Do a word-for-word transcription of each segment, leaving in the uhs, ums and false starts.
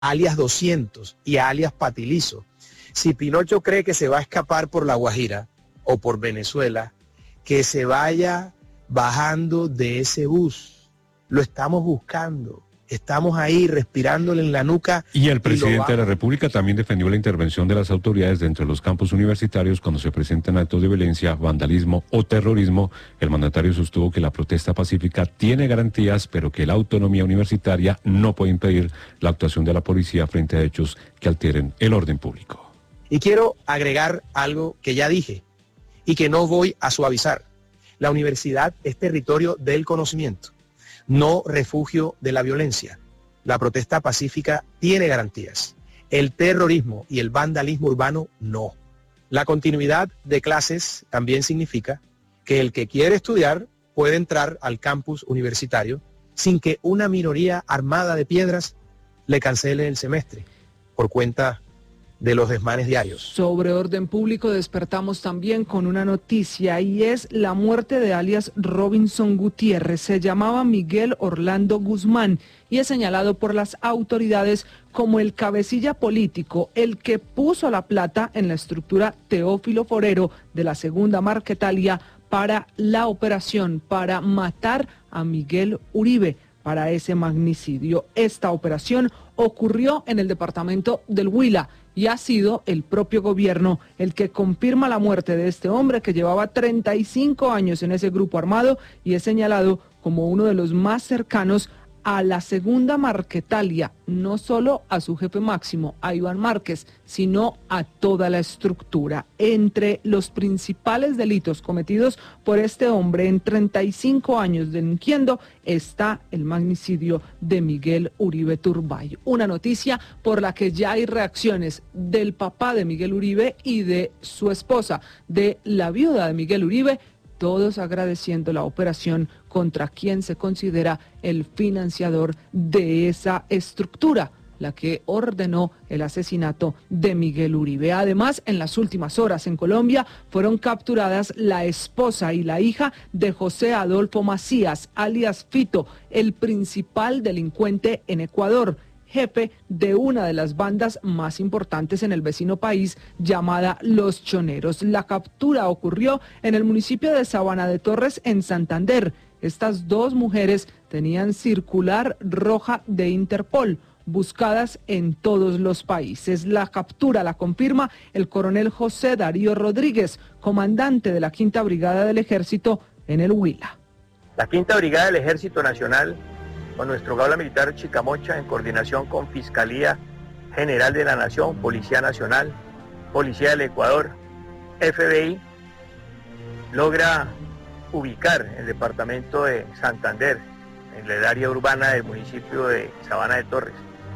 alias doscientos y alias Patilizo. Si Pinocho cree que se va a escapar por La Guajira o por Venezuela, que se vaya bajando de ese bus. Lo estamos buscando. Estamos ahí respirándole en la nuca. Y el presidente de la República también defendió la intervención de las autoridades dentro de los campus universitarios cuando se presentan actos de violencia, vandalismo o terrorismo. El mandatario sostuvo que la protesta pacífica tiene garantías, pero que la autonomía universitaria no puede impedir la actuación de la policía frente a hechos que alteren el orden público. Y quiero agregar algo que ya dije y que no voy a suavizar. La universidad es territorio del conocimiento, no refugio de la violencia. La protesta pacífica tiene garantías. El terrorismo y el vandalismo urbano no. La continuidad de clases también significa que el que quiere estudiar puede entrar al campus universitario sin que una minoría armada de piedras le cancele el semestre por cuenta de los desmanes diarios. Sobre orden público despertamos también con una noticia y es la muerte de alias Robinson Gutiérrez. Se llamaba Miguel Orlando Guzmán y es señalado por las autoridades como el cabecilla político, el que puso la plata en la estructura Teófilo Forero de la Segunda Marquetalia para la operación, para matar a Miguel Uribe, para ese magnicidio. Esta operación ocurrió en el departamento del Huila y ha sido el propio gobierno el que confirma la muerte de este hombre que llevaba treinta y cinco años en ese grupo armado y es señalado como uno de los más cercanos a la Segunda Marquetalia, no solo a su jefe máximo, a Iván Márquez, sino a toda la estructura. Entre los principales delitos cometidos por este hombre en treinta y cinco años delinquiendo está el magnicidio de Miguel Uribe Turbay. Una noticia por la que ya hay reacciones del papá de Miguel Uribe y de su esposa, de la viuda de Miguel Uribe, todos agradeciendo la operación contra quien se considera el financiador de esa estructura, la que ordenó el asesinato de Miguel Uribe. Además, en las últimas horas en Colombia fueron capturadas la esposa y la hija de José Adolfo Macías, alias Fito, el principal delincuente en Ecuador, jefe de una de las bandas más importantes en el vecino país llamada Los Choneros. La captura ocurrió en el municipio de Sabana de Torres, en Santander. Estas dos mujeres tenían circular roja de Interpol, buscadas en todos los países. La captura la confirma el coronel José Darío Rodríguez, comandante de la Quinta Brigada del Ejército en el Huila. La Quinta Brigada del Ejército Nacional, con nuestro Gaula Militar Chicamocha, en coordinación con Fiscalía General de la Nación, Policía Nacional, Policía del Ecuador, F B I, logra ubicar el departamento de Santander, en el área urbana del municipio de Sabana de Torres.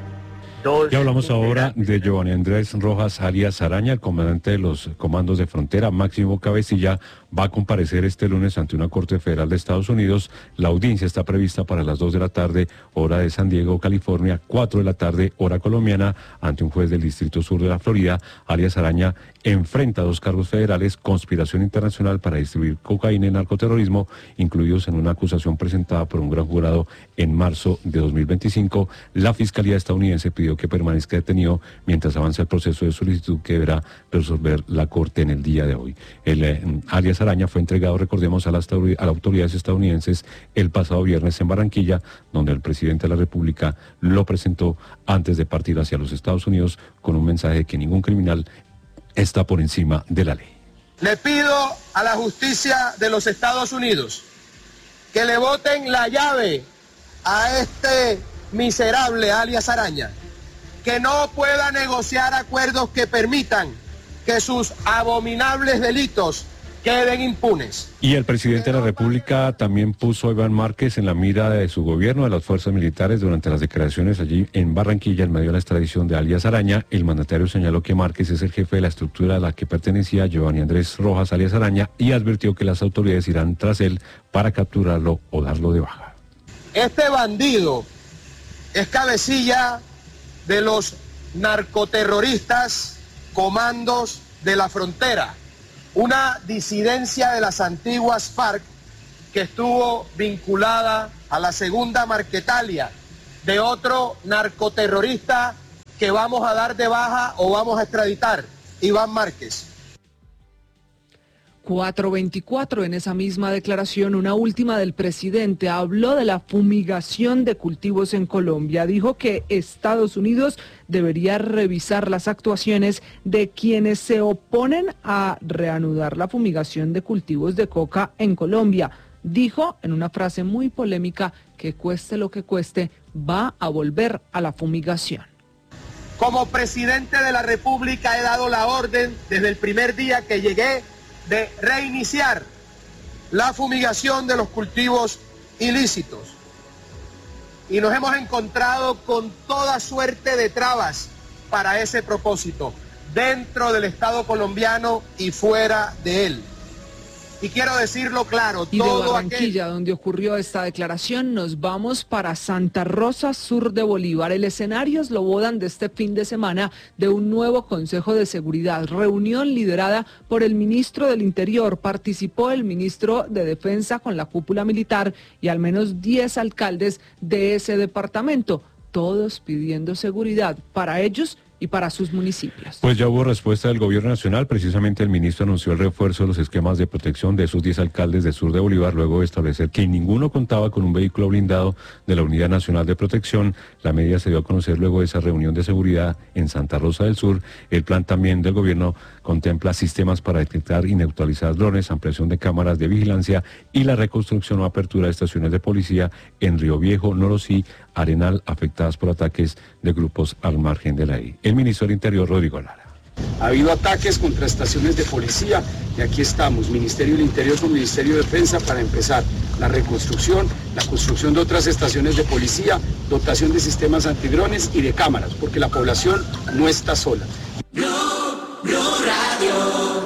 Y hablamos ahora de Giovanni Andrés Rojas alias Araña, el comandante de los comandos de frontera, Máximo Cabecilla, va a comparecer este lunes ante una corte federal de Estados Unidos. La audiencia está prevista para las dos de la tarde, hora de San Diego, California, cuatro de la tarde, hora colombiana, ante un juez del Distrito Sur de la Florida. Alias Araña enfrenta dos cargos federales: conspiración internacional para distribuir cocaína y narcoterrorismo, incluidos en una acusación presentada por un gran jurado en marzo de dos mil veinticinco. La Fiscalía estadounidense pidió que permanezca detenido mientras avanza el proceso de solicitud que deberá resolver la Corte en el día de hoy. El eh, alias Araña fue entregado, recordemos, a las, a las autoridades estadounidenses el pasado viernes en Barranquilla, donde el presidente de la República lo presentó antes de partir hacia los Estados Unidos con un mensaje de que ningún criminal está por encima de la ley. Le pido a la justicia de los Estados Unidos que le boten la llave a este miserable alias Araña, que no pueda negociar acuerdos que permitan que sus abominables delitos queden impunes. Y el presidente de la República también puso a Iván Márquez en la mira de su gobierno, de las fuerzas militares, durante las declaraciones allí en Barranquilla, en medio de la extradición de alias Araña. El mandatario señaló que Márquez es el jefe de la estructura a la que pertenecía Giovanni Andrés Rojas alias Araña y advirtió que las autoridades irán tras él para capturarlo o darlo de baja. Este bandido es cabecilla de los narcoterroristas Comandos de la Frontera, una disidencia de las antiguas FARC que estuvo vinculada a la Segunda Marquetalia de otro narcoterrorista que vamos a dar de baja o vamos a extraditar. Iván Márquez. cuatro veinticuatro, en esa misma declaración, una última del presidente, habló de la fumigación de cultivos en Colombia. Dijo que Estados Unidos debería revisar las actuaciones de quienes se oponen a reanudar la fumigación de cultivos de coca en Colombia. Dijo, en una frase muy polémica, que cueste lo que cueste, va a volver a la fumigación. Como presidente de la República he dado la orden desde el primer día que llegué de reiniciar la fumigación de los cultivos ilícitos. Y nos hemos encontrado con toda suerte de trabas para ese propósito, dentro del Estado colombiano y fuera de él. Y quiero decirlo claro, y de todo Barranquilla, aquel... donde ocurrió esta declaración, nos vamos para Santa Rosa, sur de Bolívar. El escenario es lo bodan de este fin de semana de un nuevo Consejo de Seguridad, reunión liderada por el ministro del Interior. Participó el ministro de Defensa con la cúpula militar y al menos diez alcaldes de ese departamento, todos pidiendo seguridad para ellos y para sus municipios. Pues ya hubo respuesta del gobierno nacional. Precisamente el ministro anunció el refuerzo de los esquemas de protección de esos diez alcaldes del sur de Bolívar, luego de establecer que ninguno contaba con un vehículo blindado de la Unidad Nacional de Protección. La medida se dio a conocer luego de esa reunión de seguridad en Santa Rosa del Sur. El plan también del gobierno contempla sistemas para detectar y neutralizar drones, ampliación de cámaras de vigilancia y la reconstrucción o apertura de estaciones de policía en Río Viejo, Norosí, Arenal, afectadas por ataques de grupos al margen de la ley. El ministro del Interior, Rodrigo Lara. Ha habido ataques contra estaciones de policía y aquí estamos, Ministerio del Interior con Ministerio de Defensa, para empezar la reconstrucción, la construcción de otras estaciones de policía, dotación de sistemas antidrones y de cámaras, porque la población no está sola. Blue, Blue Radio.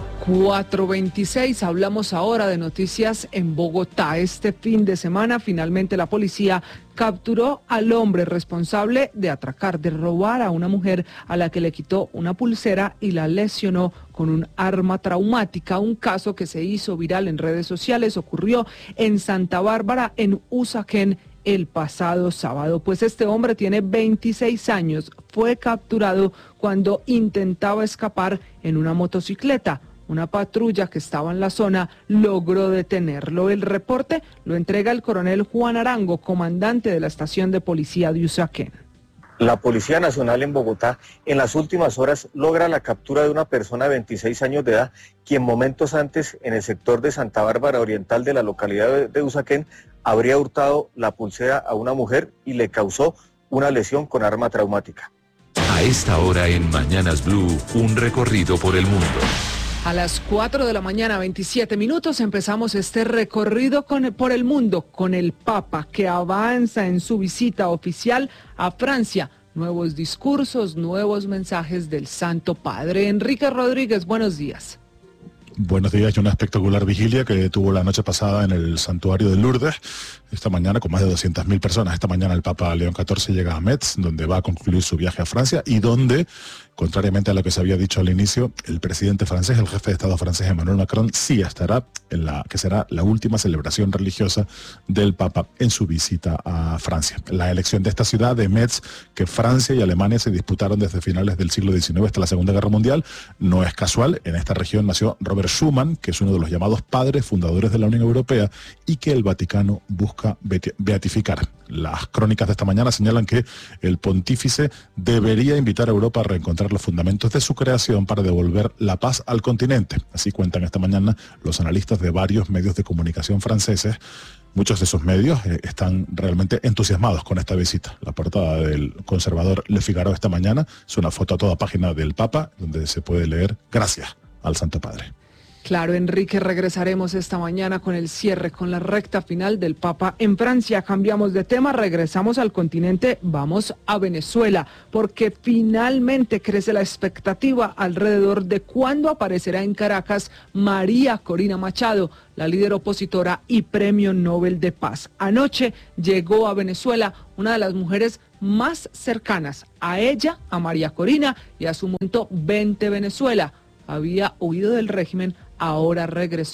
cuatro veintiséis, hablamos ahora de noticias en Bogotá. Este fin de semana finalmente la policía capturó al hombre responsable de atracar, de robar a una mujer a la que le quitó una pulsera y la lesionó con un arma traumática. Un caso que se hizo viral en redes sociales ocurrió en Santa Bárbara, en Usaquén, el pasado sábado. Pues este hombre tiene veintiséis años, fue capturado cuando intentaba escapar en una motocicleta. Una patrulla que estaba en la zona logró detenerlo. El reporte lo entrega el coronel Juan Arango, comandante de la estación de policía de Usaquén. La Policía Nacional en Bogotá en las últimas horas logra la captura de una persona de veintiséis años de edad, quien momentos antes en el sector de Santa Bárbara Oriental de la localidad de Usaquén habría hurtado la pulsera a una mujer y le causó una lesión con arma traumática. A esta hora en Mañanas Blue, un recorrido por el mundo. A las cuatro de la mañana, veintisiete minutos, empezamos este recorrido con, por el mundo con el Papa, que avanza en su visita oficial a Francia. Nuevos discursos, nuevos mensajes del Santo Padre. Enrique Rodríguez, buenos días. Buenos días y una espectacular vigilia que tuvo la noche pasada en el santuario de Lourdes, esta mañana con más de doscientas mil personas. Esta mañana el Papa León catorce llega a Metz, donde va a concluir su viaje a Francia y donde, contrariamente a lo que se había dicho al inicio, el presidente francés, el jefe de Estado francés Emmanuel Macron, sí estará en la que será la última celebración religiosa del Papa en su visita a Francia. La elección de esta ciudad de Metz, que Francia y Alemania se disputaron desde finales del siglo diecinueve hasta la Segunda Guerra Mundial, no es casual. En esta región nació Robert Schuman, que es uno de los llamados padres fundadores de la Unión Europea y que el Vaticano busca beatificar. Las crónicas de esta mañana señalan que el pontífice debería invitar a Europa a reencontrar los fundamentos de su creación para devolver la paz al continente. Así cuentan esta mañana los analistas de varios medios de comunicación franceses. Muchos de esos medios eh, están realmente entusiasmados con esta visita. La portada del conservador Le Figaro esta mañana es una foto a toda página del Papa, donde se puede leer "Gracias al Santo Padre". Claro, Enrique, regresaremos esta mañana con el cierre, con la recta final del Papa en Francia. Cambiamos de tema, regresamos al continente, vamos a Venezuela, porque finalmente crece la expectativa alrededor de cuándo aparecerá en Caracas María Corina Machado, la líder opositora y Premio Nobel de Paz. Anoche llegó a Venezuela una de las mujeres más cercanas a ella, a María Corina, y a su momento Vente Venezuela. Había huido del régimen, ahora regresó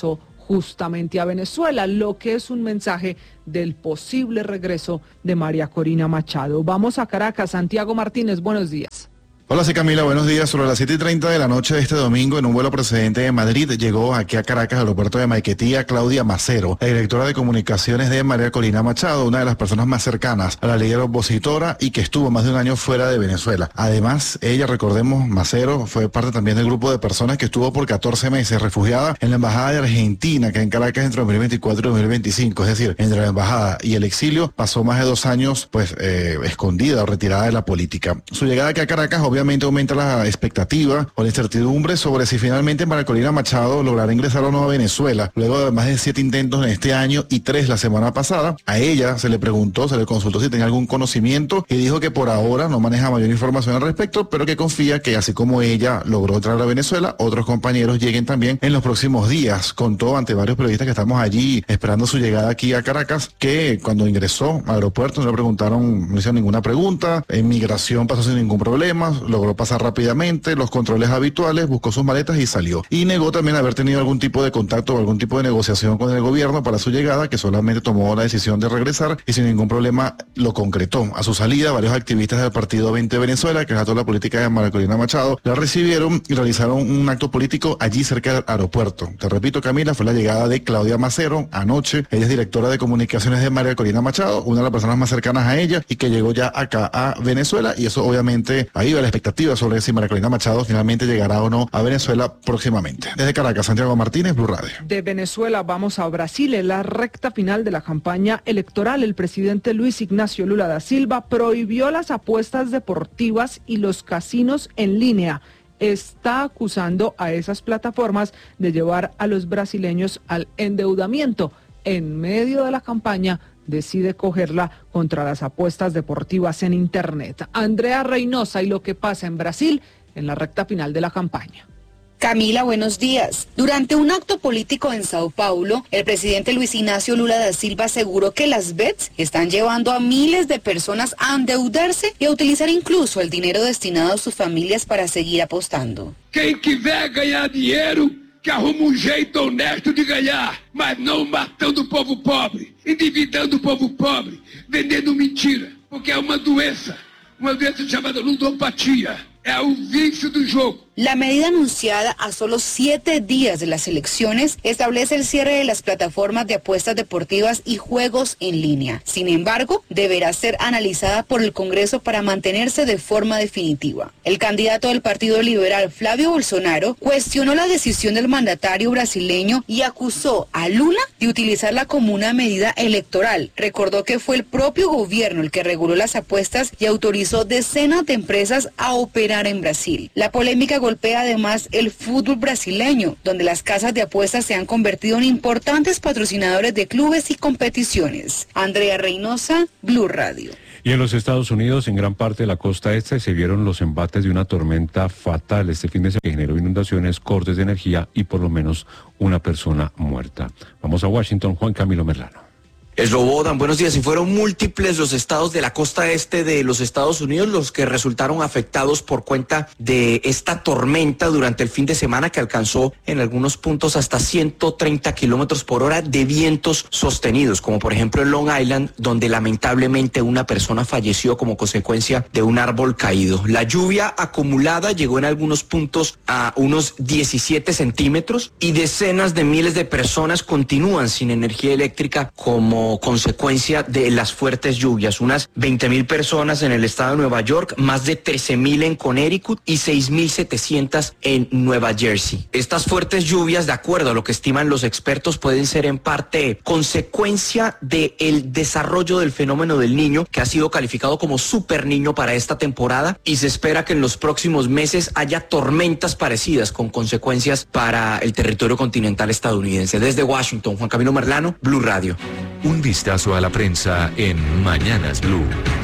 justamente a Venezuela, lo que es un mensaje del posible regreso de María Corina Machado. Vamos a Caracas. Santiago Martínez, buenos días. Hola, sí, Camila, buenos días. Sobre las siete y treinta de la noche de este domingo, en un vuelo procedente de Madrid, llegó aquí a Caracas, al aeropuerto de Maiquetía, Claudia Macero, la directora de comunicaciones de María Corina Machado, una de las personas más cercanas a la líder opositora y que estuvo más de un año fuera de Venezuela. Además, ella, recordemos, Macero fue parte también del grupo de personas que estuvo por catorce meses refugiada en la Embajada de Argentina, que en Caracas entre dos mil veinticuatro y dos mil veinticinco, es decir, entre la embajada y el exilio, pasó más de dos años pues eh, escondida o retirada de la política. Su llegada aquí a Caracas, obviamente, Obviamente aumenta la expectativa o la incertidumbre sobre si finalmente María Corina Machado logrará ingresar o no a Venezuela. Luego de más de siete intentos en este año y tres la semana pasada, a ella se le preguntó, se le consultó si tenía algún conocimiento y dijo que por ahora no maneja mayor información al respecto, pero que confía que así como ella logró entrar a Venezuela, otros compañeros lleguen también en los próximos días. Contó ante varios periodistas que estamos allí esperando su llegada aquí a Caracas que cuando ingresó al aeropuerto no le preguntaron, no hicieron ninguna pregunta, en migración pasó sin ningún problema, logró pasar rápidamente los controles habituales, buscó sus maletas y salió. Y negó también haber tenido algún tipo de contacto o algún tipo de negociación con el gobierno para su llegada, que solamente tomó la decisión de regresar y sin ningún problema lo concretó. A su salida, varios activistas del Partido veinte Venezuela, que trató la política de María Corina Machado, la recibieron y realizaron un acto político allí cerca del aeropuerto. Te repito, Camila, fue la llegada de Claudia Macero anoche. Ella es directora de comunicaciones de María Corina Machado, una de las personas más cercanas a ella y que llegó ya acá a Venezuela, y eso obviamente ahí va la expectativa sobre si María Corina Machado finalmente llegará o no a Venezuela próximamente. Desde Caracas, Santiago Martínez, Blue Radio. De Venezuela vamos a Brasil. En la recta final de la campaña electoral, el presidente Luis Ignacio Lula da Silva prohibió las apuestas deportivas y los casinos en línea. Está acusando a esas plataformas de llevar a los brasileños al endeudamiento. En medio de la campaña decide cogerla contra las apuestas deportivas en Internet. Andrea Reynosa y lo que pasa en Brasil en la recta final de la campaña. Camila, buenos días. Durante un acto político en Sao Paulo, el presidente Luis Ignacio Lula da Silva aseguró que las bets están llevando a miles de personas a endeudarse y a utilizar incluso el dinero destinado a sus familias para seguir apostando. Quem quiser ganhar dinheiro, que arruma um jeito honesto de ganhar, mas não matando o povo pobre, endividando o povo pobre, vendendo mentira, porque é uma doença, uma doença chamada ludopatia, é o vício do jogo. La medida anunciada a solo siete días de las elecciones establece el cierre de las plataformas de apuestas deportivas y juegos en línea. Sin embargo, deberá ser analizada por el Congreso para mantenerse de forma definitiva. El candidato del Partido Liberal, Flavio Bolsonaro, cuestionó la decisión del mandatario brasileño y acusó a Lula de utilizarla como una medida electoral. Recordó que fue el propio gobierno el que reguló las apuestas y autorizó decenas de empresas a operar en Brasil. La polémica golpea además el fútbol brasileño, donde las casas de apuestas se han convertido en importantes patrocinadores de clubes y competiciones. Andrea Reynosa, Blue Radio. Y en los Estados Unidos, en gran parte de la costa este, se vieron los embates de una tormenta fatal este fin de semana que generó inundaciones, cortes de energía y por lo menos una persona muerta. Vamos a Washington, Juan Camilo Merlano. Eslobodan, buenos días. Y fueron múltiples los estados de la costa este de los Estados Unidos los que resultaron afectados por cuenta de esta tormenta durante el fin de semana, que alcanzó en algunos puntos hasta ciento treinta kilómetros por hora de vientos sostenidos, como por ejemplo en Long Island, donde lamentablemente una persona falleció como consecuencia de un árbol caído. La lluvia acumulada llegó en algunos puntos a unos diecisiete centímetros y decenas de miles de personas continúan sin energía eléctrica como consecuencia de las fuertes lluvias. Unas veinte mil personas en el estado de Nueva York, más de trece mil en Connecticut y seis mil setecientas en Nueva Jersey. Estas fuertes lluvias, de acuerdo a lo que estiman los expertos, pueden ser en parte consecuencia del desarrollo del fenómeno del Niño, que ha sido calificado como super niño para esta temporada, y se espera que en los próximos meses haya tormentas parecidas con consecuencias para el territorio continental estadounidense. Desde Washington, Juan Camilo Merlano, Blue Radio. Un vistazo a la prensa en Mañanas Blue.